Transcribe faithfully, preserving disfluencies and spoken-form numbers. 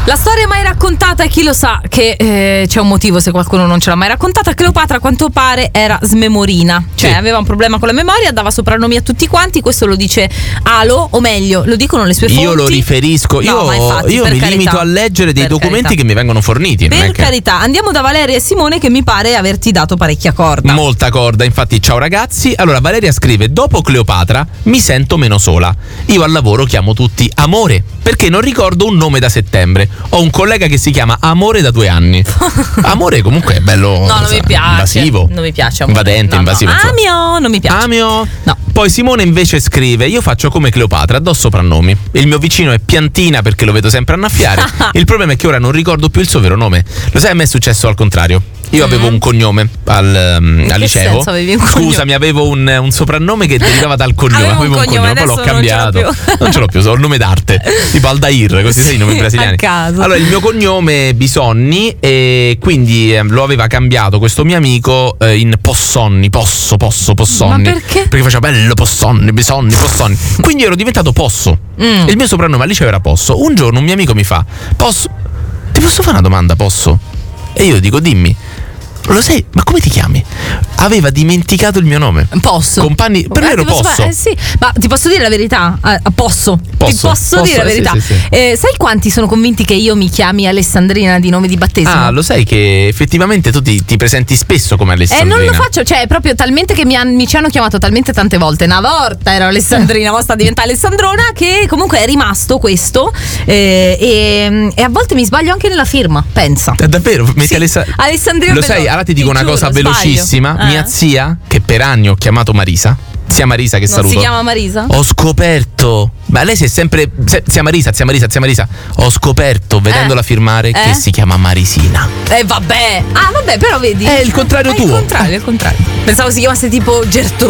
La storia mai raccontata, e chi lo sa che eh, c'è un motivo se qualcuno non ce l'ha mai raccontata. Cleopatra a quanto pare era smemorina, cioè Sì. aveva un problema con la memoria, dava soprannomi a tutti quanti. Questo lo dice Alo, o meglio lo dicono le sue fonti. Io lo riferisco, No, io, ma infatti, io per mi carità. limito a leggere dei Per documenti carità. che mi vengono forniti. non Per è che- carità, andiamo da Valeria e Simone che mi pare averti dato parecchia corda. Molta corda, infatti. Ciao ragazzi. Allora Valeria scrive: dopo Cleopatra mi sento meno sola. Io al lavoro chiamo tutti Amore perché non ricordo un nome da settembre. Ho un collega che si chiama Amore da due anni. Amore comunque è bello. No, non sa, mi piace. invasivo. Non mi piace. Amore. Invadente, No, no. invasivo. insomma. Amio, non mi piace. Amio. No. Poi Simone invece scrive: io faccio come Cleopatra, do soprannomi. Il mio vicino è Piantina perché lo vedo sempre annaffiare. Il problema è che ora non ricordo più il suo vero nome. Lo sai, a me è successo al contrario. Io avevo un cognome al, um, al che liceo. senso avevi un cognome? Scusami, avevo un, un soprannome che derivava dal cognome. Avevo un cognome, poi l'ho adesso non ce l'ho cambiato. più. Non ce l'ho più, so il nome d'arte. Tipo Aldair, così sai i nomi brasiliani. A caso. Allora, il mio cognome è Bisonni e quindi eh, lo aveva cambiato questo mio amico eh, in Possonni, Posso, Posso, Possonni. Ma perché? Perché faceva bello Possonni, Bisonni, Possonni. Quindi ero diventato Posso. Mm. E il mio soprannome al liceo era Posso. Un giorno un mio amico mi fa: Posso? Ti posso fare una domanda, Posso? E io dico: dimmi. Lo sai, ma come ti chiami? Aveva dimenticato il mio nome. Posso. Compagni, per me Eh, ero ti posso Posso. fare- eh, sì, ma ti posso dire la verità? Eh, posso. Ti Posso, posso, posso, dire la eh, sì, verità. sì, sì. Eh, sai quanti sono convinti che io mi chiami Alessandrina di nome di battesimo? Ah, lo sai che effettivamente tu ti, ti presenti spesso come Eh, Alessandrina. non lo faccio, cioè è proprio talmente che mi, han- mi ci hanno chiamato talmente tante volte. Una volta ero Alessandrina, ora sta diventando Alessandrona, che comunque è rimasto questo. eh, e, e a volte mi sbaglio anche nella firma, pensa. Eh, davvero? Metti Sì, Alessa- Alessandrina Lo Belloni, sai, allora ti dico ti una giuro, cosa sbaglio. velocissima. Eh. Mia zia, che per anni ho chiamato Marisa, zia Marisa che Non saluto. si chiama Marisa? Ho scoperto, ma lei si è sempre se- zia Marisa, zia Marisa, zia Marisa. Ho scoperto vedendola Eh. firmare Eh. che si chiama Marisina. Eh vabbè. Ah vabbè, però vedi. È il contrario È tuo. il contrario, è il contrario. Pensavo si chiamasse tipo Gertrude.